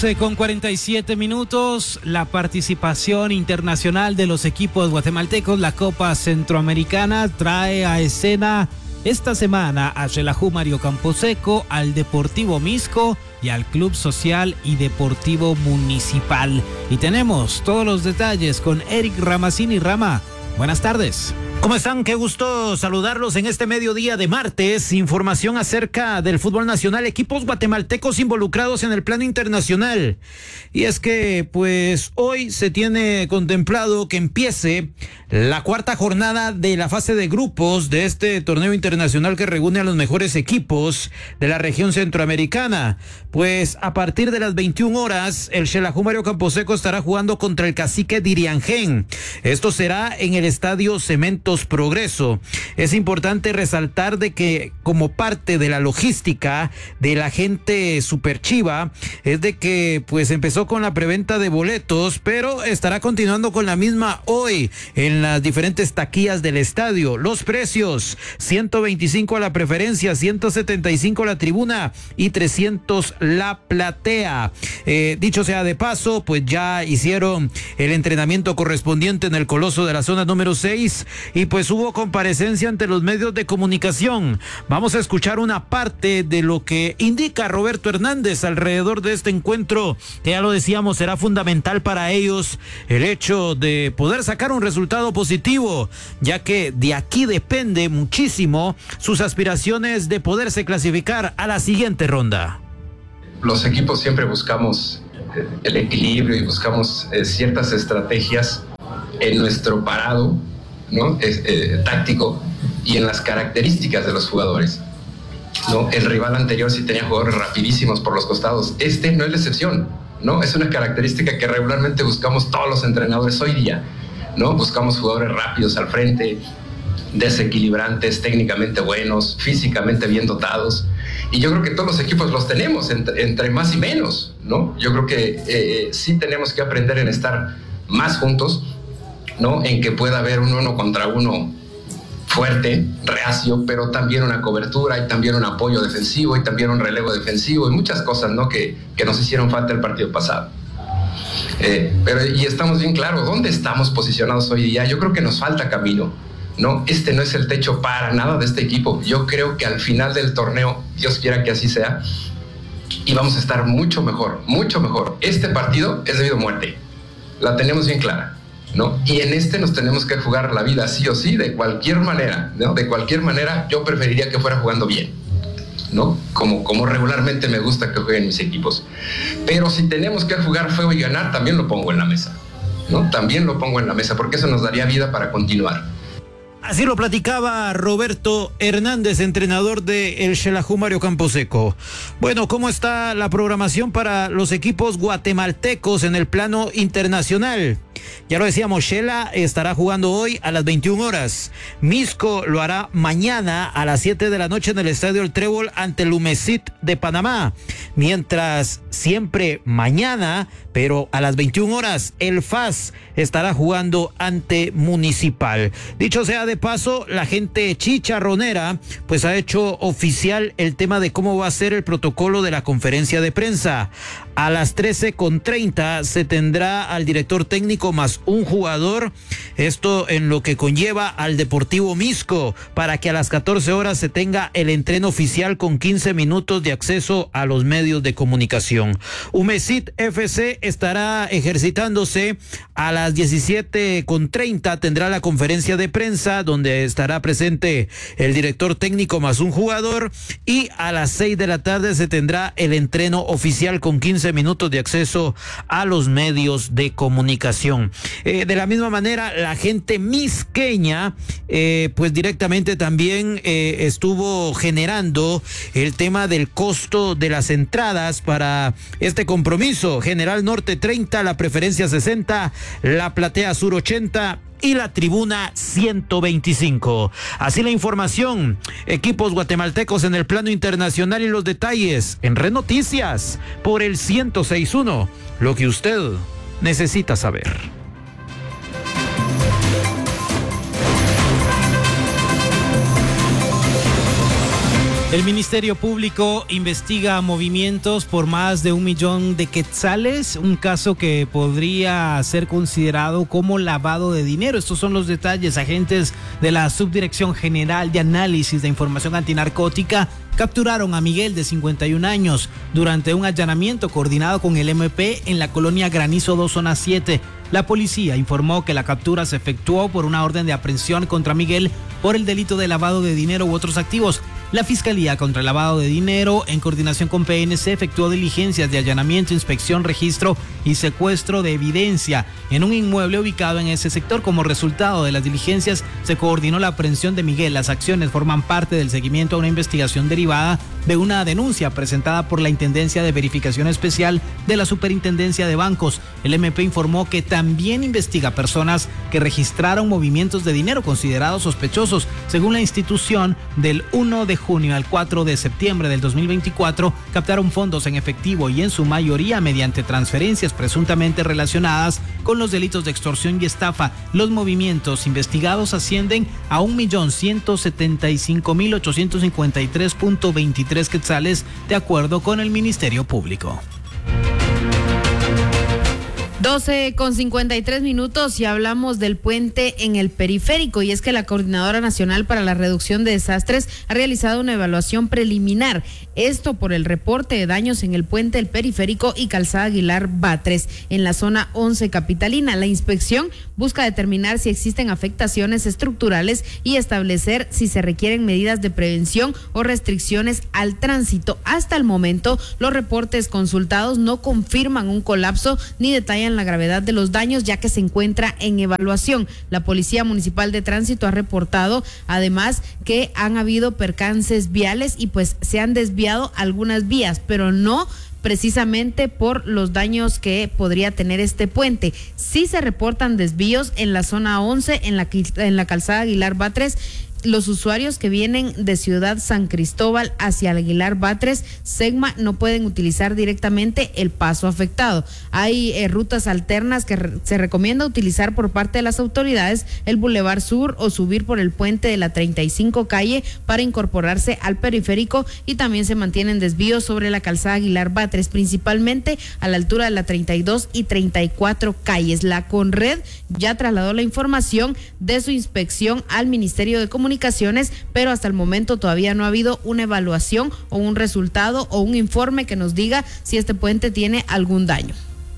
Con 47 minutos, la participación internacional de los equipos guatemaltecos, la Copa Centroamericana, trae a escena esta semana a Xelajú Mario Camposeco, al Deportivo Misco y al Club Social y Deportivo Municipal. Y tenemos todos los detalles con Eric Ramacini. Rama, buenas tardes. ¿Cómo están? Qué gusto saludarlos en este mediodía de martes. Información acerca del fútbol nacional, equipos guatemaltecos involucrados en el plano internacional. Y es que, pues, hoy se tiene contemplado que empiece la cuarta jornada de la fase de grupos de este torneo internacional que reúne a los mejores equipos de la región centroamericana. Pues, a partir de las 21 horas, el Xelajú Mario Camposeco estará jugando contra el Cacique Diriangén. Esto será en el Estadio Cementos Progreso. Es importante resaltar de que como parte de la logística de la gente Superchiva es de que pues empezó con la preventa de boletos, pero estará continuando con la misma hoy en las diferentes taquillas del estadio. Los precios: 125 a la preferencia, 175 a la tribuna y 300 la platea. Dicho sea de paso, pues ya hicieron el entrenamiento correspondiente en el Coloso de la zona número 6 y pues hubo comparecencia ante los medios de comunicación. Vamos a escuchar una parte de lo que indica Roberto Hernández alrededor de este encuentro, que ya lo decíamos, será fundamental para ellos el hecho de poder sacar un resultado positivo, ya que de aquí depende muchísimo sus aspiraciones de poderse clasificar a la siguiente ronda. Los equipos siempre buscamos el equilibrio y buscamos ciertas estrategias en nuestro parado, ¿no? Táctico y en las características de los jugadores, ¿no? El rival anterior sí tenía jugadores rapidísimos por los costados. Este no es la excepción, ¿no? Es una característica que regularmente buscamos todos los entrenadores hoy día, ¿no? Buscamos jugadores rápidos al frente, desequilibrantes, técnicamente buenos, físicamente bien dotados. Y yo creo que todos los equipos los tenemos, entre más y menos, ¿no? Yo creo que sí tenemos que aprender en estar más juntos, ¿no? En que pueda haber un uno contra uno fuerte, reacio, pero también una cobertura y también un apoyo defensivo y también un relevo defensivo y muchas cosas, ¿no? que nos hicieron falta el partido pasado. Y estamos bien claros dónde estamos posicionados hoy día. Yo creo que nos falta camino, ¿no? Este no es el techo para nada de este equipo. Yo creo que al final del torneo, Dios quiera que así sea, y vamos a estar mucho mejor, mucho mejor. Este partido es de vida o muerte, la tenemos bien clara, ¿no? Y en este nos tenemos que jugar la vida sí o sí, de cualquier manera, ¿no? De cualquier manera yo preferiría que fuera jugando bien, ¿no? Como regularmente me gusta que jueguen mis equipos. Pero si tenemos que jugar feo y ganar, también lo pongo en la mesa, ¿no? También lo pongo en la mesa, porque eso nos daría vida para continuar. Así lo platicaba Roberto Hernández, entrenador de el Xelajú Mario Camposeco. Bueno, ¿cómo está la programación para los equipos guatemaltecos en el plano internacional? Ya lo decíamos, Xela estará jugando hoy a las 21 horas. Misco lo hará mañana a las 7 de la noche en el Estadio El Trébol ante el Umesit de Panamá. Mientras siempre mañana, pero a las 21 horas, el FAS estará jugando ante Municipal. Dicho sea de paso, la gente chicharronera pues ha hecho oficial el tema de cómo va a ser el protocolo de la conferencia de prensa. A las 13:30 se tendrá al director técnico más un jugador, esto en lo que conlleva al Deportivo Misco, para que a las 14 horas se tenga el entreno oficial con 15 minutos de acceso a los medios de comunicación. Umesit FC estará ejercitándose a las 17:30, tendrá la conferencia de prensa donde estará presente el director técnico más un jugador, y a las 6 de la tarde se tendrá el entreno oficial con 15 minutos de acceso a los medios de comunicación. De la misma manera, la gente misqueña pues directamente también estuvo generando el tema del costo de las entradas para este compromiso. General Norte 30, la preferencia 60, la platea Sur 80 y la tribuna 125. Así la información, equipos guatemaltecos en el plano internacional y los detalles en Red Noticias por el 106.1, lo que usted necesita saber. El Ministerio Público investiga movimientos por más de 1 millón de quetzales, un caso que podría ser considerado como lavado de dinero. Estos son los detalles. Agentes de la Subdirección General de Análisis de Información Antinarcótica capturaron a Miguel, de 51 años, durante un allanamiento coordinado con el MP en la colonia Granizo 2, zona 7. La policía informó que la captura se efectuó por una orden de aprehensión contra Miguel por el delito de lavado de dinero u otros activos. La Fiscalía contra el Lavado de Dinero, en coordinación con PNC, efectuó diligencias de allanamiento, inspección, registro y secuestro de evidencia en un inmueble ubicado en ese sector. Como resultado de las diligencias, se coordinó la aprehensión de Miguel. Las acciones forman parte del seguimiento a una investigación derivada de una denuncia presentada por la Intendencia de Verificación Especial de la Superintendencia de Bancos. El MP informó que también investiga personas que registraron movimientos de dinero considerados sospechosos. Según la institución, del 1 de junio al 4 de septiembre del 2024, captaron fondos en efectivo y en su mayoría mediante transferencias presuntamente relacionadas con los delitos de extorsión y estafa. Los movimientos investigados ascienden a 1.175.853.23 quetzales, de acuerdo con el Ministerio Público. 12:53 y hablamos del puente en el periférico, y es que la Coordinadora Nacional para la Reducción de Desastres ha realizado una evaluación preliminar, esto por el reporte de daños en el puente del periférico y calzada Aguilar Batres en la zona 11 capitalina. La inspección busca determinar si existen afectaciones estructurales y establecer si se requieren medidas de prevención o restricciones al tránsito. Hasta el momento, los reportes consultados no confirman un colapso ni detallan la gravedad de los daños, ya que se encuentra en evaluación. La Policía Municipal de Tránsito ha reportado además que han habido percances viales y pues se han desviado algunas vías, pero no precisamente por los daños que podría tener este puente. Sí se reportan desvíos en la zona 11, en la calzada Aguilar Batres. Los usuarios que vienen de Ciudad San Cristóbal hacia Aguilar Batres, Segma, no pueden utilizar directamente el paso afectado. Hay rutas alternas que se recomienda utilizar por parte de las autoridades, el Boulevard Sur o subir por el puente de la 35 calle para incorporarse al periférico, y también se mantienen desvíos sobre la calzada Aguilar Batres, principalmente a la altura de la 32 y 34 calles. La Conred ya trasladó la información de su inspección al Ministerio de Comunicaciones, pero hasta el momento todavía no ha habido una evaluación o un resultado o un informe que nos diga si este puente tiene algún daño.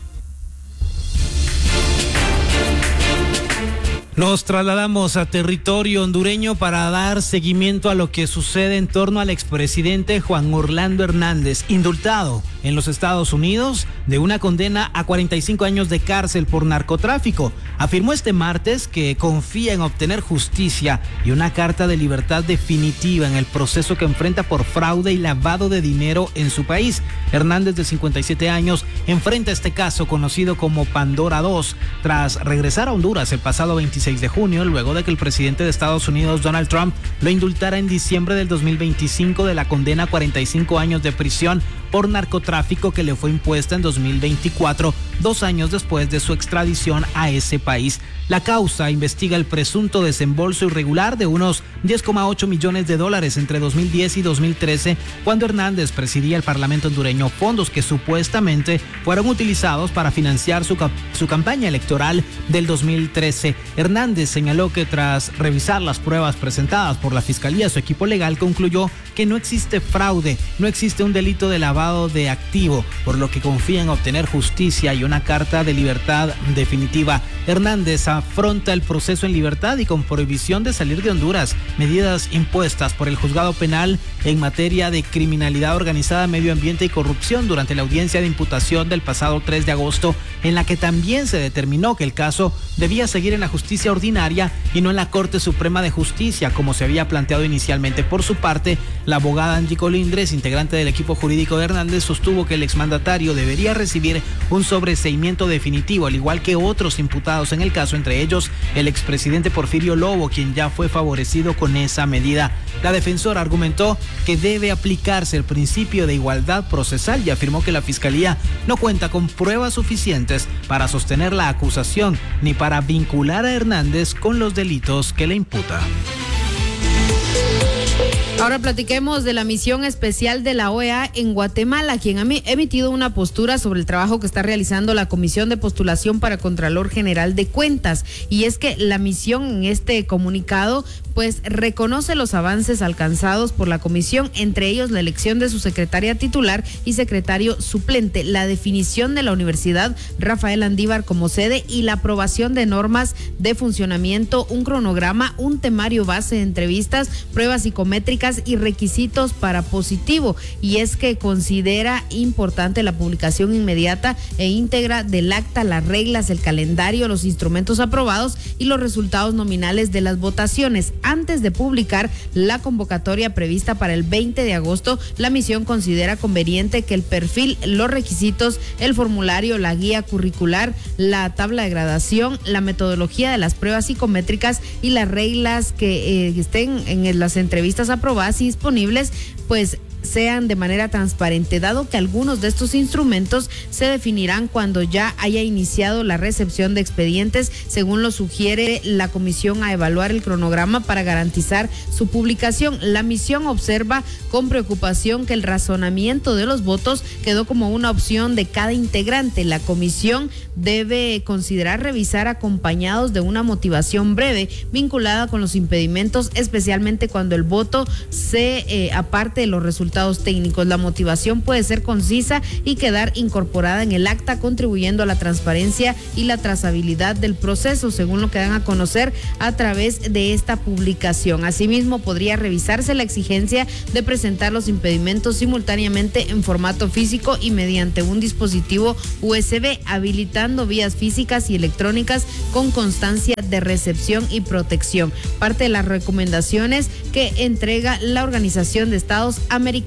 Nos trasladamos a territorio hondureño para dar seguimiento a lo que sucede en torno al expresidente Juan Orlando Hernández, indultado en los Estados Unidos de una condena a 45 años de cárcel por narcotráfico. Afirmó este martes que confía en obtener justicia y una carta de libertad definitiva en el proceso que enfrenta por fraude y lavado de dinero en su país. Hernández, de 57 años, enfrenta este caso conocido como Pandora 2 tras regresar a Honduras el pasado 26 de junio, luego de que el presidente de Estados Unidos, Donald Trump, lo indultara en diciembre del 2025 de la condena a 45 años de prisión por narcotráfico que le fue impuesta en 2024, 2 años después de su extradición a ese país. La causa investiga el presunto desembolso irregular de unos 10,8 millones de dólares entre 2010 y 2013, cuando Hernández presidía el Parlamento hondureño, fondos que supuestamente fueron utilizados para financiar su campaña electoral del 2013. Hernández señaló que tras revisar las pruebas presentadas por la Fiscalía, su equipo legal concluyó que no existe fraude, no existe un delito de lavado de activo, por lo que confía en obtener justicia y una carta de libertad definitiva. Hernández afronta el proceso en libertad y con prohibición de salir de Honduras, medidas impuestas por el juzgado penal en materia de criminalidad organizada, medio ambiente y corrupción durante la audiencia de imputación del pasado 3 de agosto, en la que también se determinó que el caso debía seguir en la justicia ordinaria y no en la Corte Suprema de Justicia, como se había planteado inicialmente. Por su parte, la abogada Angie Colindres, integrante del equipo jurídico de Hernández, sostuvo que el exmandatario debería recibir un sobreseimiento definitivo, al igual que otros imputados en el caso, entre ellos el expresidente Porfirio Lobo, quien ya fue favorecido con esa medida. La defensora argumentó que debe aplicarse el principio de igualdad procesal y afirmó que la Fiscalía no cuenta con pruebas suficientes para sostener la acusación ni para vincular a Hernández con los delitos que le imputa. Ahora platiquemos de la misión especial de la OEA en Guatemala, quien ha emitido una postura sobre el trabajo que está realizando la Comisión de Postulación para Contralor General de Cuentas. Y es que la misión en este comunicado pues reconoce los avances alcanzados por la comisión, entre ellos la elección de su secretaria titular y secretario suplente, la definición de la Universidad Rafael Andívar como sede y la aprobación de normas de funcionamiento, un cronograma, un temario base de entrevistas, pruebas psicométricas y requisitos para positivo. Y es que considera importante la publicación inmediata e íntegra del acta, las reglas, el calendario, los instrumentos aprobados y los resultados nominales de las votaciones. Antes de publicar la convocatoria prevista para el 20 de agosto, la misión considera conveniente que el perfil, los requisitos, el formulario, la guía curricular, la tabla de gradación, la metodología de las pruebas psicométricas y las reglas que estén en las entrevistas aprobadas y disponibles, pues sean de manera transparente, dado que algunos de estos instrumentos se definirán cuando ya haya iniciado la recepción de expedientes, según lo sugiere la comisión a evaluar el cronograma para garantizar su publicación. La misión observa con preocupación que el razonamiento de los votos quedó como una opción de cada integrante. La comisión debe considerar revisar acompañados de una motivación breve vinculada con los impedimentos, especialmente cuando el voto se aparte de los resultados técnicos. La motivación puede ser concisa y quedar incorporada en el acta, contribuyendo a la transparencia y la trazabilidad del proceso, según lo que dan a conocer a través de esta publicación. Asimismo, podría revisarse la exigencia de presentar los impedimentos simultáneamente en formato físico y mediante un dispositivo USB, habilitando vías físicas y electrónicas con constancia de recepción y protección. Parte de las recomendaciones que entrega la Organización de Estados Americanos.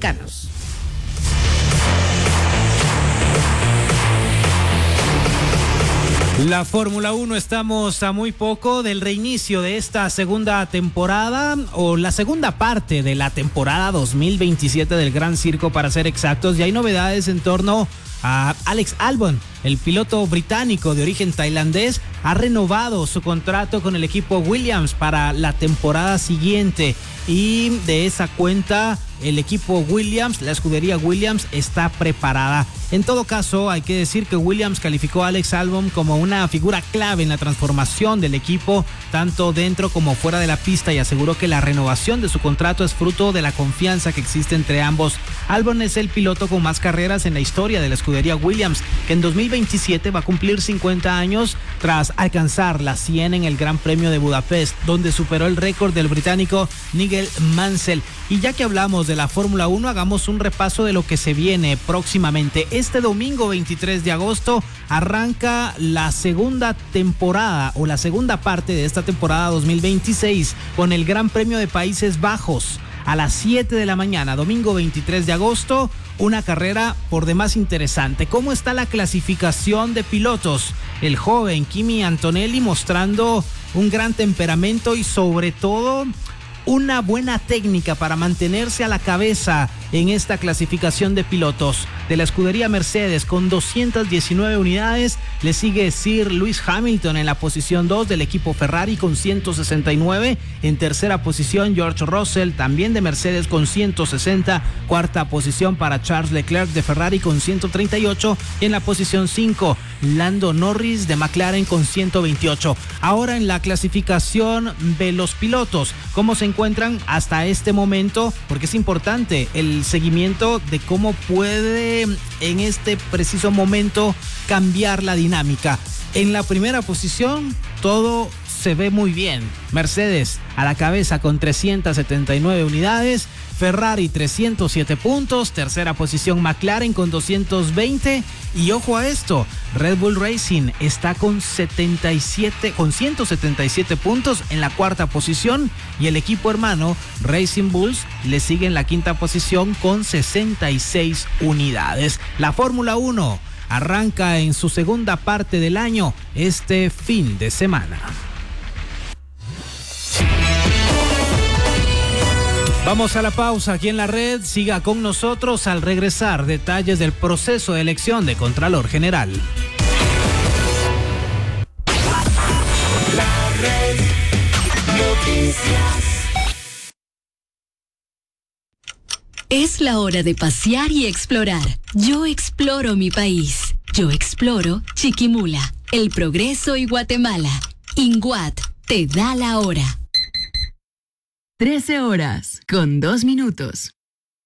La Fórmula 1, estamos a muy poco del reinicio de esta segunda temporada, o la segunda parte de la temporada 2027 del Gran Circo, para ser exactos, y hay novedades en torno a Alex Albon. El piloto británico de origen tailandés ha renovado su contrato con el equipo Williams para la temporada siguiente, y de esa cuenta el equipo Williams, la escudería Williams, está preparada. En todo caso, hay que decir que Williams calificó a Alex Albon como una figura clave en la transformación del equipo, tanto dentro como fuera de la pista, y aseguró que la renovación de su contrato es fruto de la confianza que existe entre ambos. Albon es el piloto con más carreras en la historia de la escudería Williams, que en 2027 va a cumplir 50 años tras alcanzar las 100 en el Gran Premio de Budapest, donde superó el récord del británico Nigel Mansell. Y ya que hablamos de la Fórmula 1, hagamos un repaso de lo que se viene próximamente. Este domingo 23 de agosto arranca la segunda temporada, o la segunda parte de esta temporada 2026, con el Gran Premio de Países Bajos. A las 7 de la mañana, domingo 23 de agosto, una carrera por demás interesante. ¿Cómo está la clasificación de pilotos? El joven Kimi Antonelli mostrando un gran temperamento y sobre todo una buena técnica para mantenerse a la cabeza en esta clasificación de pilotos. De la escudería Mercedes, con 219 unidades, le sigue Sir Lewis Hamilton en la posición 2 del equipo Ferrari con 169. En tercera posición, George Russell, también de Mercedes, con 160. Cuarta posición para Charles Leclerc de Ferrari con 138. Y en la posición 5, Lando Norris de McLaren con 128. Ahora en la clasificación de los pilotos, ¿cómo se encuentran hasta este momento? Porque es importante el seguimiento de cómo puede en este preciso momento cambiar la dinámica. En la primera posición todo se ve muy bien. Mercedes a la cabeza con 379 unidades, Ferrari 307 puntos, tercera posición McLaren con 220, y ojo a esto, Red Bull Racing está con 177 puntos en la cuarta posición, y el equipo hermano Racing Bulls le sigue en la quinta posición con 66 unidades. La Fórmula 1 arranca en su segunda parte del año este fin de semana. Vamos a la pausa aquí en la red. Siga con nosotros. Al regresar, detalles del proceso de elección de Contralor General. La red Noticias. Es la hora de pasear y explorar. Yo exploro mi país. Yo exploro Chiquimula, El Progreso y Guatemala. INGUAT te da la hora. 13 horas con 2 minutos.